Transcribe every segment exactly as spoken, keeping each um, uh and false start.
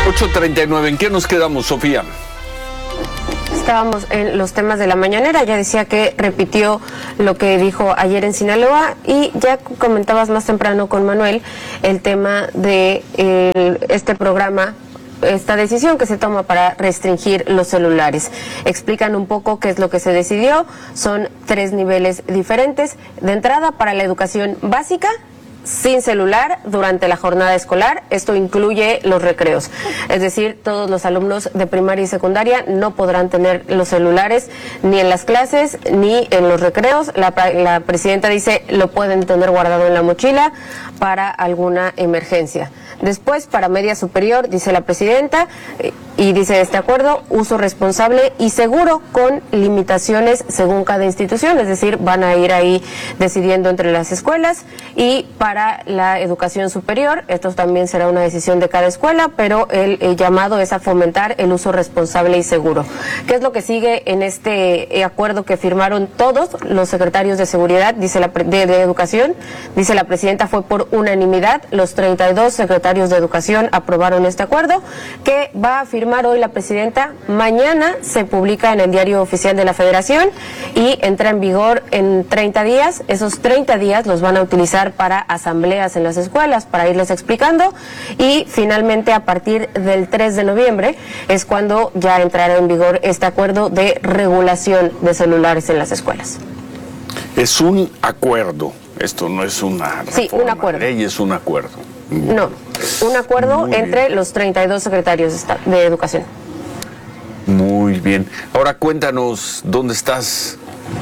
ocho treinta y nueve, ¿en qué nos quedamos, Sofía? Estábamos en los temas de la mañanera, ya decía que repitió lo que dijo ayer en Sinaloa y ya comentabas más temprano con Manuel el tema de eh, este programa, esta decisión que se toma para restringir los celulares. Explican un poco qué es lo que se decidió. Son tres niveles diferentes. De entrada, para la educación básica, sin celular durante la jornada escolar. Esto incluye los recreos. Es decir, todos los alumnos de primaria y secundaria no podrán tener los celulares ni en las clases ni en los recreos. La, la presidenta dice lo pueden tener guardado en la mochila para alguna emergencia. Después, para media superior, dice la presidenta, y dice este acuerdo, uso responsable y seguro con limitaciones según cada institución, es decir, van a ir ahí decidiendo entre las escuelas. Y para la educación superior, esto también será una decisión de cada escuela, pero el, el llamado es a fomentar el uso responsable y seguro. ¿Qué es lo que sigue en este acuerdo que firmaron todos los secretarios de seguridad, dice la de, de educación? Dice la presidenta, fue por unanimidad, los treinta y dos secretarios de educación aprobaron este acuerdo, que va a firmar hoy la presidenta. Mañana se publica en el Diario Oficial de la Federación y entra en vigor en treinta días. Esos treinta días los van a utilizar para asambleas en las escuelas, para irles explicando, y finalmente a partir del tres de noviembre es cuando ya entrará en vigor este acuerdo de regulación de celulares en las escuelas. Es un acuerdo, esto no es una reforma, sí, un acuerdo. Ley, es un acuerdo. No, un acuerdo entre los treinta y dos secretarios de Educación. Muy bien. Ahora cuéntanos, ¿dónde estás?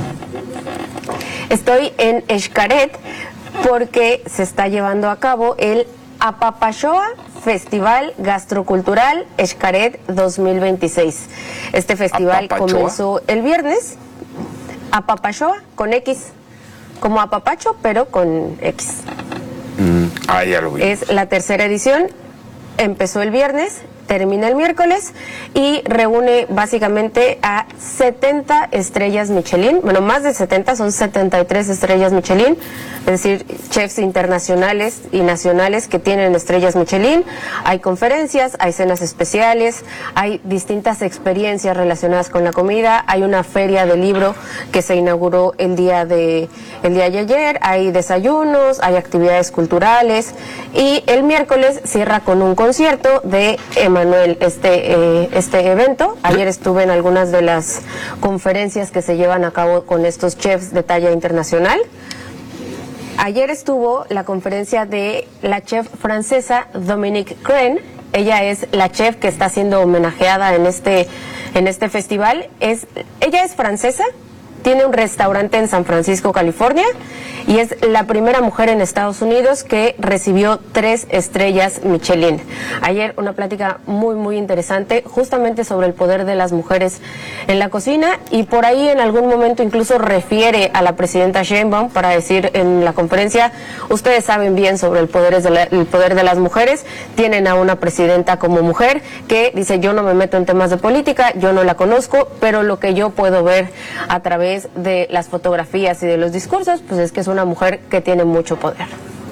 Estoy en Xcaret porque se está llevando a cabo el Apapachoa Festival Gastrocultural Xcaret dos mil veintiséis. Este festival ¿Apapachoa? Comenzó el viernes. Apapachoa con X, como apapacho, pero con X. Mm, ah, ya lo vi. Es la tercera edición, empezó el viernes, termina el miércoles y reúne básicamente a setenta estrellas Michelin, bueno, más de setenta, son setenta y tres estrellas Michelin, es decir, chefs internacionales y nacionales que tienen estrellas Michelin. Hay conferencias, hay cenas especiales, hay distintas experiencias relacionadas con la comida, hay una feria de libro que se inauguró el día de el día de ayer, hay desayunos, hay actividades culturales y el miércoles cierra con un concierto de Manuel, este, eh, este evento. Ayer estuve en algunas de las conferencias que se llevan a cabo con estos chefs de talla internacional. Ayer estuvo la conferencia de la chef francesa Dominique Crenn. Ella es la chef que está siendo homenajeada en este, en este festival. Es, ella es francesa, tiene un restaurante en San Francisco, California, y es la primera mujer en Estados Unidos que recibió tres estrellas Michelin. Ayer una plática muy, muy interesante, justamente sobre el poder de las mujeres en la cocina, y por ahí en algún momento incluso refiere a la presidenta Sheinbaum para decir en la conferencia, ustedes saben bien sobre el poder de, la, el poder de las mujeres, tienen a una presidenta como mujer que dice, yo no me meto en temas de política, yo no la conozco, pero lo que yo puedo ver a través de las fotografías y de los discursos, pues es que es una mujer que tiene mucho poder.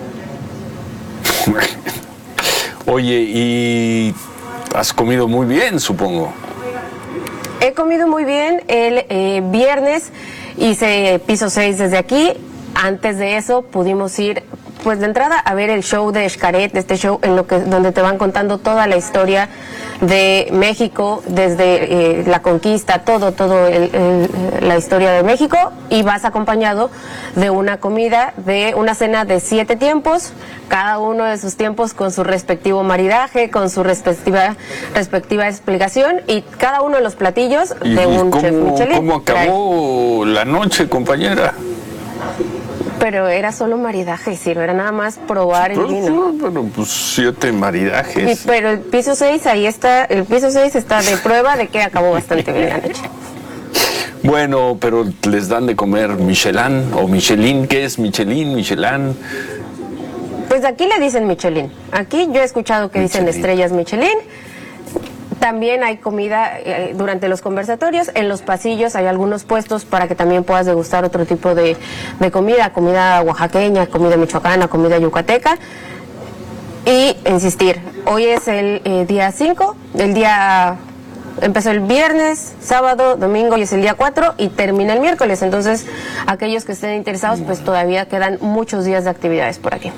Oye, y has comido muy bien, supongo. He comido muy bien. El eh, viernes hice piso seis desde aquí. Antes de eso pudimos ir, pues de entrada, a ver el show de Xcaret, de este show en lo que donde te van contando toda la historia de México, desde eh, la conquista, todo, todo el, el, la historia de México, y vas acompañado de una comida, de una cena de siete tiempos, cada uno de sus tiempos con su respectivo maridaje, con su respectiva, respectiva explicación, y cada uno de los platillos ¿Y, de y un cómo, chef Michelin. ¿Cómo acabó la noche, compañera? Pero era solo maridaje, sí, no era nada más probar el pero, vino. Pero pues siete maridajes. Sí, pero el piso seis, ahí está, el piso seis está de prueba de que acabó bastante bien la noche. Bueno, pero les dan de comer Michelin o Michelin, ¿qué es Michelin, Michelin? Pues aquí le dicen Michelin. Aquí yo he escuchado que Michelin. Dicen estrellas Michelin. También hay comida eh, durante los conversatorios. En los pasillos hay algunos puestos para que también puedas degustar otro tipo de, de comida, comida oaxaqueña, comida michoacana, comida yucateca. y insistir, hoy es el eh, día cinco, el día empezó el viernes, sábado, domingo y es el día cuatro y termina el miércoles. Entonces, aquellos que estén interesados, pues todavía quedan muchos días de actividades por aquí.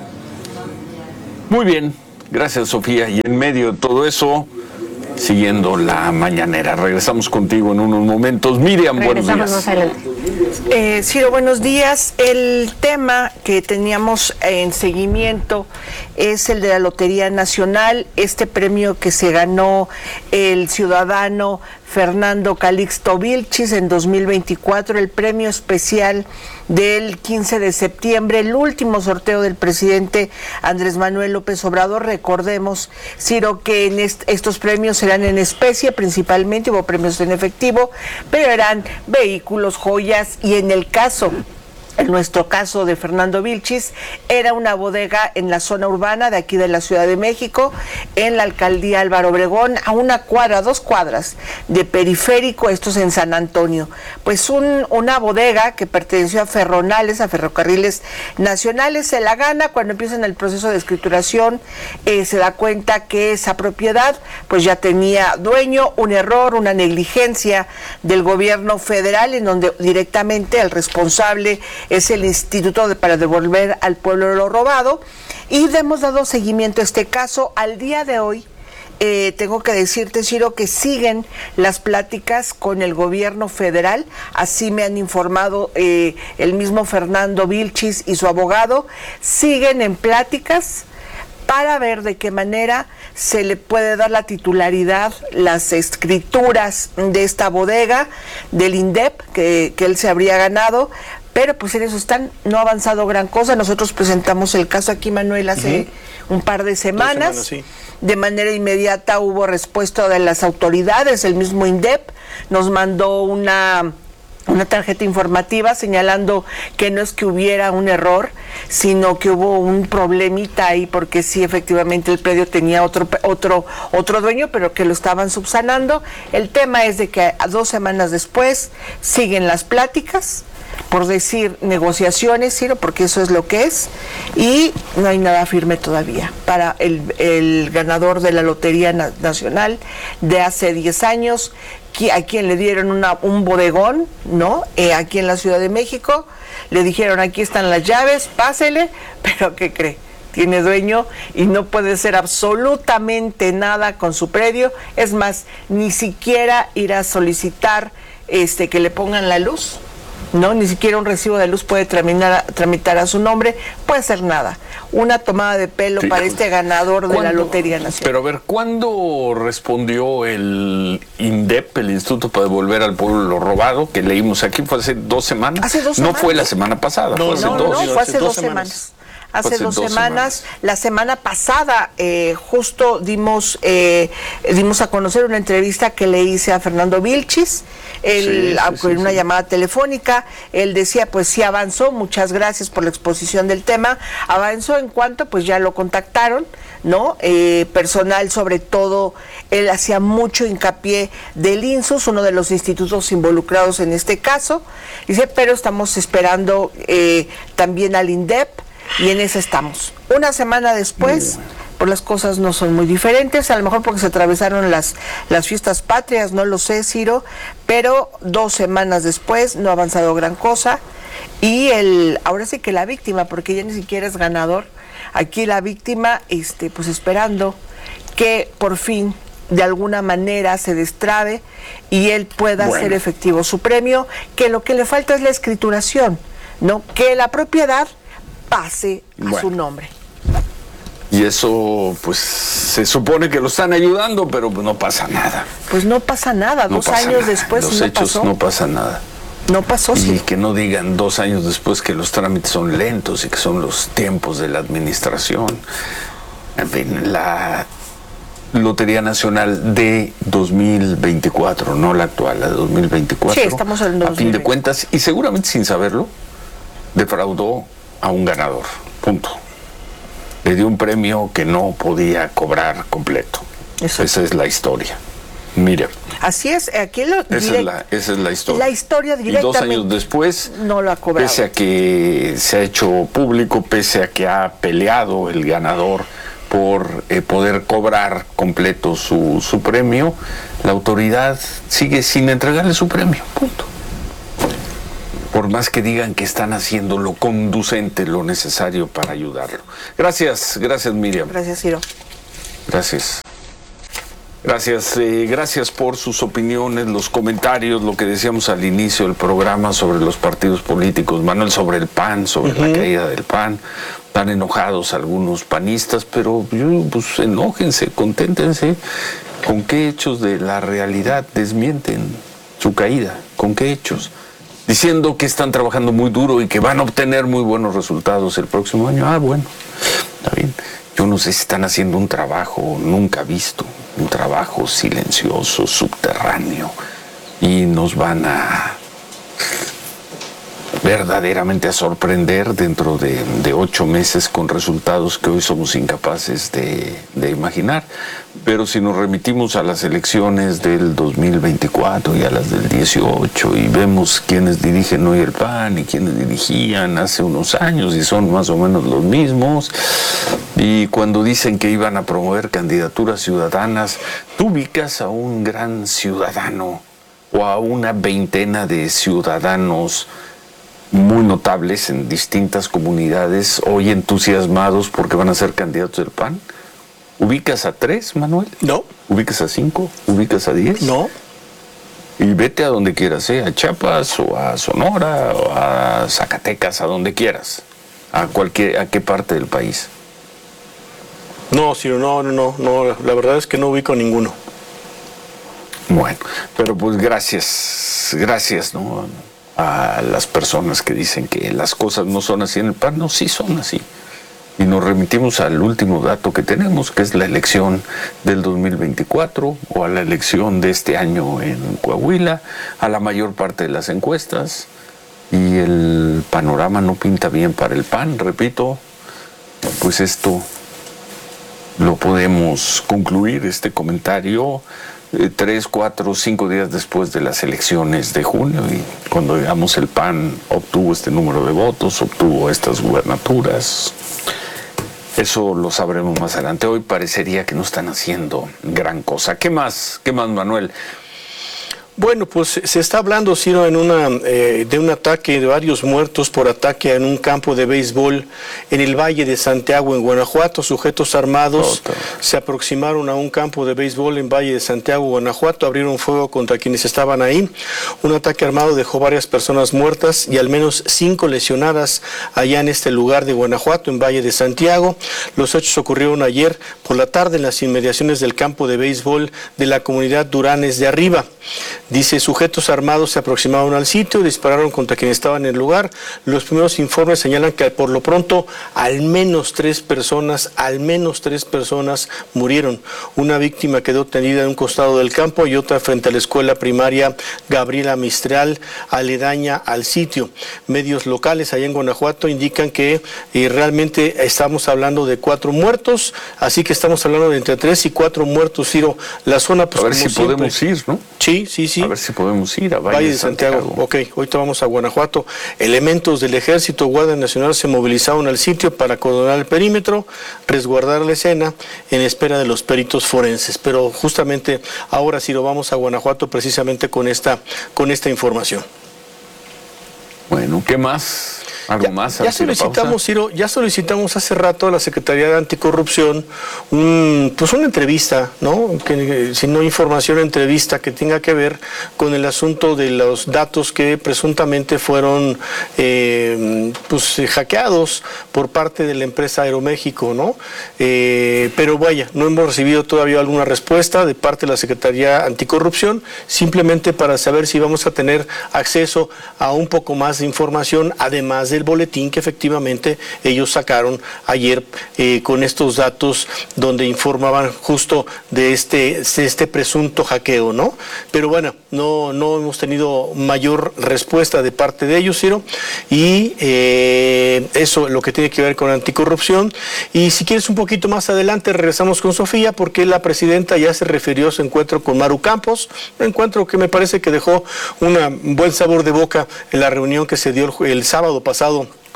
Muy bien, gracias Sofía. Y en medio de todo eso, siguiendo la mañanera. Regresamos contigo en unos momentos. Miriam, buenos días. Más adelante. Eh, Ciro, buenos días. El tema que teníamos en seguimiento es el de la Lotería Nacional, este premio que se ganó el ciudadano Fernando Calixto Vilchis en dos mil veinticuatro, el premio especial del quince de septiembre, el último sorteo del presidente Andrés Manuel López Obrador. Recordemos, Ciro, que en est estos premios serán en especie principalmente, hubo premios en efectivo, pero eran vehículos, joyas, y en el caso En nuestro caso de Fernando Vilchis, era una bodega en la zona urbana de aquí de la Ciudad de México, en la alcaldía Álvaro Obregón, a una cuadra, dos cuadras de Periférico, esto es en San Antonio. Pues un, una bodega que perteneció a Ferronales, a Ferrocarriles Nacionales, se la gana. Cuando empiezan el proceso de escrituración, eh, se da cuenta que esa propiedad pues ya tenía dueño, un error, una negligencia del gobierno federal, en donde directamente el responsable es el Instituto de, para devolver al pueblo lo robado, y hemos dado seguimiento a este caso. Al día de hoy, eh, tengo que decirte, Ciro, que siguen las pláticas con el gobierno federal, así me han informado eh, el mismo Fernando Vilchis y su abogado, siguen en pláticas para ver de qué manera se le puede dar la titularidad, las escrituras de esta bodega, del INDEP, que, que él se habría ganado. Pero pues en eso están, no ha avanzado gran cosa. Nosotros presentamos el caso aquí, Manuel, hace uh-huh. un par de semanas. semanas sí. De manera inmediata hubo respuesta de las autoridades, el mismo INDEP nos mandó una, una tarjeta informativa señalando que no es que hubiera un error, sino que hubo un problemita ahí, porque sí, efectivamente el predio tenía otro, otro, otro dueño, pero que lo estaban subsanando. El tema es de que a dos semanas después siguen las pláticas, por decir negociaciones, Ciro, porque eso es lo que es, y no hay nada firme todavía para el, el ganador de la Lotería Na- Nacional de hace diez años, a quien le dieron una, un bodegón, ¿no? Eh, aquí en la Ciudad de México, le dijeron, aquí están las llaves, pásele, pero ¿qué cree? Tiene dueño y no puede hacer absolutamente nada con su predio. Es más, ni siquiera ir a solicitar este, que le pongan la luz, no, ni siquiera un recibo de luz puede tramitar, tramitar a su nombre, puede hacer nada. Una tomada de pelo sí, para este ganador de la Lotería Nacional. Pero a ver, ¿cuándo respondió el INDEP, el Instituto para Devolver al Pueblo lo Robado, que leímos aquí? ¿Fue hace dos semanas? Hace dos semanas. No fue la semana pasada, no, fue hace no, dos. No, fue hace, hace dos, dos semanas. semanas. Hace, hace dos, dos semanas. semanas, la semana pasada, eh, justo dimos eh, dimos a conocer una entrevista que le hice a Fernando Vilchis, él, sí, sí, en sí, una sí. llamada telefónica. Él decía, pues sí avanzó, muchas gracias por la exposición del tema. Avanzó en cuanto, pues ya lo contactaron, ¿no? Eh, personal, sobre todo, él hacía mucho hincapié del INSUS, uno de los institutos involucrados en este caso. Dice, pero estamos esperando eh, también al INDEP, y en eso estamos. Una semana después, pues las cosas no son muy diferentes, a lo mejor porque se atravesaron las, las fiestas patrias, no lo sé, Ciro, pero dos semanas después no ha avanzado gran cosa, y el ahora sí que la víctima, porque ya ni siquiera es ganador, aquí la víctima, este, pues esperando que por fin de alguna manera se destrabe y él pueda bueno. hacer efectivo su premio, que lo que le falta es la escrituración, ¿no? Que la propiedad pase a bueno. su nombre. Y eso, pues, se supone que lo están ayudando, pero no pasa nada. Pues no pasa nada, no dos pasa años nada. después Los no hechos pasó. no pasa nada. No pasó, sí. Y que no digan dos años después que los trámites son lentos y que son los tiempos de la administración. En fin, la Lotería Nacional de dos mil veinticuatro, no la actual, la de dos mil veinticuatro. Sí, estamos en dos mil veinte. A fin de cuentas, y seguramente sin saberlo, defraudó a un ganador, punto. Le dio un premio que no podía cobrar completo. Eso. Esa es la historia. Mire. Así es, aquí lo esa, direct... es la, esa es la historia. La historia directamente. Y dos años después, no lo ha cobrado. Pese a que se ha hecho público, pese a que ha peleado el ganador por eh, poder cobrar completo su, su premio, la autoridad sigue sin entregarle su premio, punto. Por más que digan que están haciendo lo conducente, lo necesario para ayudarlo. Gracias, gracias Miriam. Gracias, Ciro. Gracias. Gracias, eh, gracias por sus opiniones, los comentarios, lo que decíamos al inicio del programa sobre los partidos políticos. Manuel, sobre el P A N, sobre uh-huh. la caída del P A N. Están enojados algunos panistas, pero yo, pues enójense, conténtense. ¿Con qué hechos de la realidad desmienten su caída? ¿Con qué hechos? Diciendo que están trabajando muy duro y que van a obtener muy buenos resultados el próximo año. Ah, bueno, está bien. Yo no sé si están haciendo un trabajo nunca visto, un trabajo silencioso, subterráneo, y nos van a verdaderamente a sorprender dentro de, de ocho meses con resultados que hoy somos incapaces de, de imaginar. Pero si nos remitimos a las elecciones del dos mil veinticuatro y a las del dieciocho y vemos quiénes dirigen hoy el P A N y quiénes dirigían hace unos años y son más o menos los mismos, y cuando dicen que iban a promover candidaturas ciudadanas, tú ubicas a un gran ciudadano o a una veintena de ciudadanos muy notables en distintas comunidades hoy entusiasmados porque van a ser candidatos del P A N. ¿Ubicas a tres, Manuel? No. ¿Ubicas a cinco? ¿Ubicas a diez? No. Y vete a donde quieras, ¿eh? A Chiapas o a Sonora o a Zacatecas, a donde quieras. ¿A cualquier, a qué parte del país? No, Ciro, no, no, no, no, la verdad es que no ubico ninguno. Bueno, pero pues gracias, gracias, ¿no? A las personas que dicen que las cosas no son así en el P A N. No, sí son así. Y nos remitimos al último dato que tenemos, que es la elección del dos mil veinticuatro o a la elección de este año en Coahuila, a la mayor parte de las encuestas, y el panorama no pinta bien para el P A N, repito. Pues esto lo podemos concluir, este comentario, eh, tres, cuatro, cinco días después de las elecciones de junio, y cuando digamos el P A N obtuvo este número de votos, obtuvo estas gubernaturas. Eso lo sabremos más adelante. Hoy parecería que no están haciendo gran cosa. ¿Qué más? ¿Qué más, Manuel? Bueno, pues se está hablando, Ciro, en una, eh, de un ataque, de varios muertos por ataque en un campo de béisbol en el Valle de Santiago, en Guanajuato. Sujetos armados oh, se aproximaron a un campo de béisbol en Valle de Santiago, Guanajuato, abrieron fuego contra quienes estaban ahí. Un ataque armado dejó varias personas muertas y al menos cinco lesionadas allá en este lugar de Guanajuato, en Valle de Santiago. Los hechos ocurrieron ayer por la tarde en las inmediaciones del campo de béisbol de la comunidad Duranes de Arriba. Dice, sujetos armados se aproximaron al sitio y dispararon contra quienes estaban en el lugar. Los primeros informes señalan que por lo pronto al menos tres personas, al menos tres personas murieron. Una víctima quedó tendida en un costado del campo y otra frente a la escuela primaria Gabriela Mistral, aledaña al sitio. Medios locales allá en Guanajuato indican que eh, realmente estamos hablando de cuatro muertos, así que estamos hablando de entre tres y cuatro muertos, Ciro. La zona, pues, a ver como si siempre, podemos ir, ¿no? Sí, sí, sí. A ver si podemos ir a Valle, Valle de de Santiago. Santiago. Ok, ahorita vamos a Guanajuato. Elementos del Ejército, Guardia Nacional se movilizaron al sitio para acordonar el perímetro, resguardar la escena en espera de los peritos forenses. Pero justamente ahora sí lo vamos a Guanajuato precisamente con esta, con esta información. Bueno, ¿qué más? ¿Algo ya, más? Ya solicitamos, Ciro, ya solicitamos hace rato a la Secretaría de Anticorrupción un, pues una entrevista, ¿no? Que, si no información, entrevista que tenga que ver con el asunto de los datos que presuntamente fueron eh, pues, hackeados por parte de la empresa Aeroméxico, ¿no? Eh, pero vaya, no hemos recibido todavía alguna respuesta de parte de la Secretaría Anticorrupción, simplemente para saber si vamos a tener acceso a un poco más de información, además de el boletín que efectivamente ellos sacaron ayer eh, con estos datos donde informaban justo de este, de este presunto hackeo, ¿no? Pero bueno, no, no hemos tenido mayor respuesta de parte de ellos, Ciro, y eh, eso lo que tiene que ver con anticorrupción. Y si quieres un poquito más adelante regresamos con Sofía, porque la presidenta ya se refirió a su encuentro con Maru Campos, un encuentro que me parece que dejó una, un buen sabor de boca en la reunión que se dio el, el sábado pasado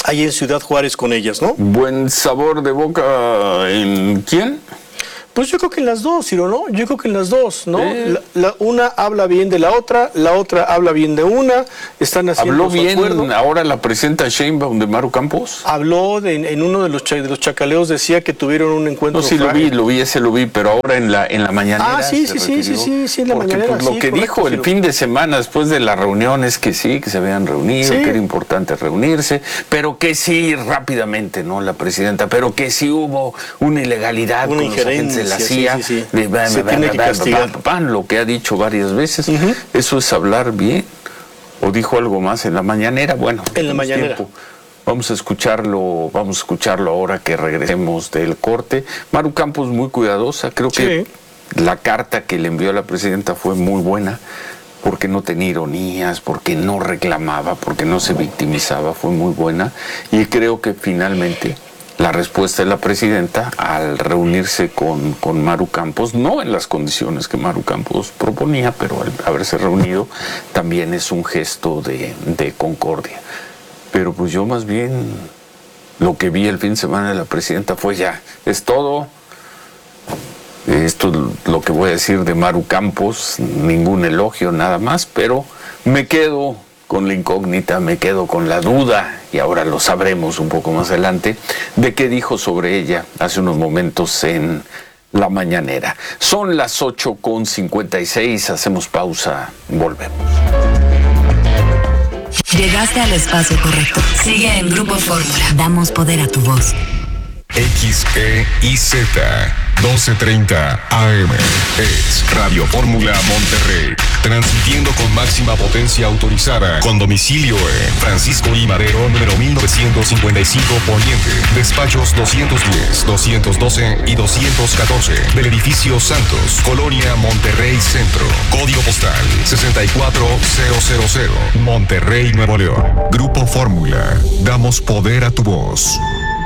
ahí en Ciudad Juárez con ellas, ¿no? Buen sabor de boca en ¿quién? Pues yo creo que en las dos, Ciro, ¿no? Yo creo que en las dos, ¿no? Eh. La, la, una habla bien de la otra, la otra habla bien de una, están haciendo ¿Habló su bien acuerdo. ahora la presidenta Sheinbaum de Maru Campos? Habló de, en uno de los, cha, de los chacaleos, decía que tuvieron un encuentro. No, sí lo frágil. vi, lo vi, ese lo vi, pero ahora en la en la mañanera. Ah, sí, se sí, sí, sí, sí, sí, en la porque, mañanera, pues, lo sí, que correcto, dijo el Ciro. fin de semana después de la reunión es que sí, que se habían reunido, Sí. que era importante reunirse, pero que sí, rápidamente, ¿no? La presidenta, pero que sí hubo una ilegalidad Una con los agentes de la injerencia, C I A. sí, sí, sí. De, ba, Se ba, tiene ba, que ba, castigar. ba, ba, lo que ha dicho varias veces. Ujú. Eso es hablar bien. ¿O dijo algo más en la mañanera? Bueno, En la tenemos mañanera. tiempo. Vamos a escucharlo, vamos a escucharlo ahora que regresemos del corte. Maru Campos muy cuidadosa, creo que Sí. la carta que le envió a la presidenta fue muy buena, porque no tenía ironías, porque no reclamaba, porque no se victimizaba, fue muy buena. Y creo que finalmente la respuesta de la presidenta al reunirse con, con Maru Campos, no en las condiciones que Maru Campos proponía, pero al haberse reunido también es un gesto de, de concordia. Pero pues yo más bien lo que vi el fin de semana de la presidenta fue ya, es todo. Esto es lo que voy a decir de Maru Campos, ningún elogio, nada más, pero me quedo con la incógnita, me quedo con la duda, y ahora lo sabremos un poco más adelante, de qué dijo sobre ella hace unos momentos en la mañanera. Son las ocho con cincuenta y seis, hacemos pausa, volvemos. Llegaste al espacio correcto. Sigue en Grupo Fórmula. Damos poder a tu voz. X E I Z doce treinta A M es Radio Fórmula Monterrey, transmitiendo con máxima potencia autorizada, con domicilio en Francisco I. Madero, número mil novecientos cincuenta y cinco Poniente, despachos doscientos diez, doscientos doce y doscientos catorce, del edificio Santos, Colonia Monterrey Centro, código postal sesenta y cuatro mil, Monterrey, Nuevo León. Grupo Fórmula, damos poder a tu voz.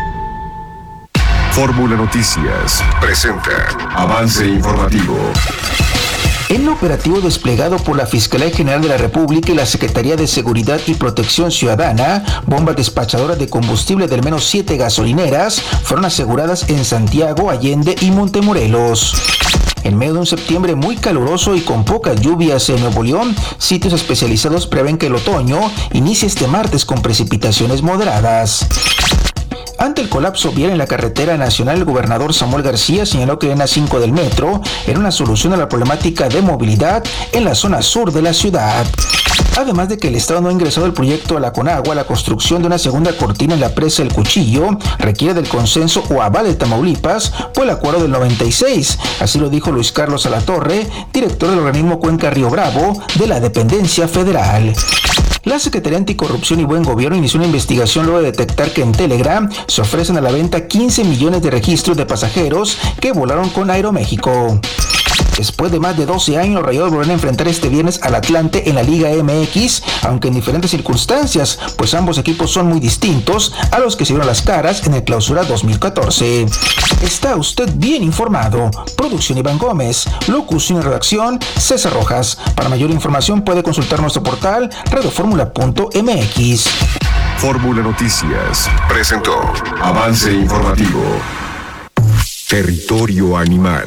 Fórmula Noticias presenta Avance Informativo. En un operativo desplegado por la Fiscalía General de la República y la Secretaría de Seguridad y Protección Ciudadana, bombas despachadoras de combustible de al menos siete gasolineras fueron aseguradas en Santiago, Allende y Montemorelos. En medio de un septiembre muy caluroso y con pocas lluvias en Nuevo León, sitios especializados prevén que el otoño inicie este martes con precipitaciones moderadas. Ante el colapso vial en la carretera nacional, el gobernador Samuel García señaló que la línea cinco del metro era una solución a la problemática de movilidad en la zona sur de la ciudad. Además de que el Estado no ha ingresado el proyecto a la Conagua, la construcción de una segunda cortina en la presa El Cuchillo requiere del consenso o aval de Tamaulipas por el acuerdo del noventa y seis. Así lo dijo Luis Carlos Alatorre, director del organismo Cuenca Río Bravo de la dependencia federal. La Secretaría Anticorrupción y Buen Gobierno inició una investigación luego de detectar que en Telegram se ofrecen a la venta quince millones de registros de pasajeros que volaron con Aeroméxico. Después de más de doce años, los Rayados volverán a enfrentar este viernes al Atlante en la Liga M X, aunque en diferentes circunstancias, pues ambos equipos son muy distintos a los que se vieron las caras en el Clausura dos mil catorce. Está usted bien informado. Producción Iván Gómez, locución y redacción César Rojas. Para mayor información puede consultar nuestro portal radioformula punto m x. Fórmula Noticias presentó Avance Informativo. Territorio Animal.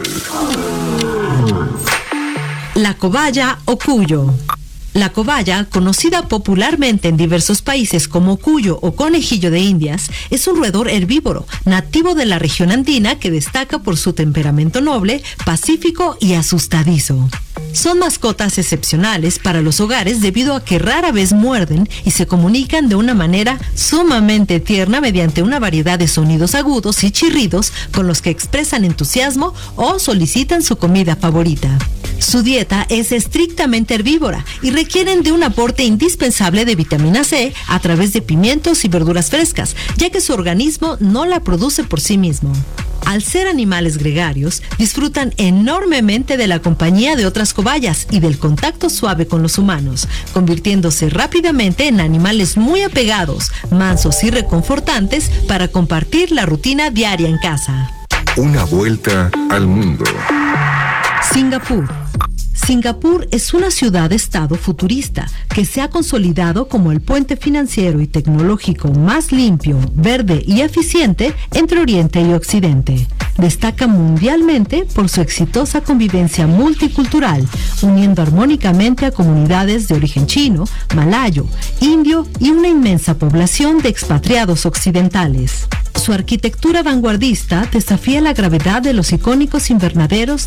La cobaya o cuyo. La cobaya, conocida popularmente en diversos países como cuyo o conejillo de Indias, es un roedor herbívoro nativo de la región andina que destaca por su temperamento noble, pacífico y asustadizo. Son mascotas excepcionales para los hogares debido a que rara vez muerden y se comunican de una manera sumamente tierna mediante una variedad de sonidos agudos y chirridos con los que expresan entusiasmo o solicitan su comida favorita. Su dieta es estrictamente herbívora y requieren de un aporte indispensable de vitamina C a través de pimientos y verduras frescas, ya que su organismo no la produce por sí mismo. Al ser animales gregarios, disfrutan enormemente de la compañía de otras cobayas y del contacto suave con los humanos, convirtiéndose rápidamente en animales muy apegados, mansos y reconfortantes para compartir la rutina diaria en casa. Una vuelta al mundo. Singapur. Singapur es una ciudad-estado futurista que se ha consolidado como el puente financiero y tecnológico más limpio, verde y eficiente entre Oriente y Occidente. Destaca mundialmente por su exitosa convivencia multicultural, uniendo armónicamente a comunidades de origen chino, malayo, indio y una inmensa población de expatriados occidentales. Su arquitectura vanguardista desafía la gravedad de los icónicos invernaderos